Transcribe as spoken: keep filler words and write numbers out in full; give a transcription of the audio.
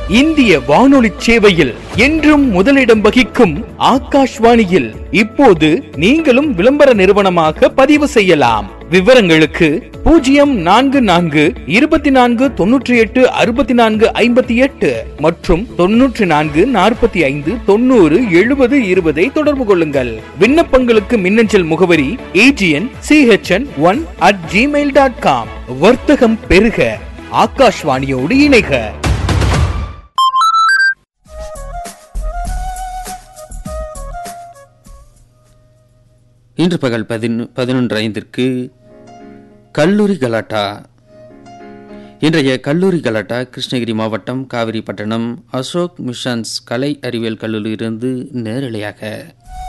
இந்திய வானொலி சேவையில் என்றும் முதலிடம் வகிக்கும் ஆகாஷ்வாணியில் இப்போது நீங்களும் விளம்பர நிறுவனமாக பதிவு செய்யலாம். விவரங்களுக்கு பூஜ்ஜியம் நான்கு நான்கு இருபத்தி நான்கு தொன்னூற்றி எட்டு அறுபத்தி நான்கு ஐம்பத்தி எட்டு மற்றும் தொன்னூற்றி நான்கு நாற்பத்தி ஐந்து தொண்ணூறு எழுபது இருபதை தொடர்பு கொள்ளுங்கள். விண்ணப்பங்களுக்கு மின்னஞ்சல் முகவரி AGN CHN one at Gmail dot com. வர்த்தகம் பெருக, ஆகாஷ்வாணியோடு இணைக. இன்று பகல் பதினொன்று ஐந்திற்கு கல்லூரி கலாட்டா. இன்றைய கல்லூரி கலாட்டா கிருஷ்ணகிரி மாவட்டம் காவிரிப்பட்டணம் அசோக் மிஷன்ஸ் கலை அறிவியல் கல்லூரியிலிருந்து நேரலையாக.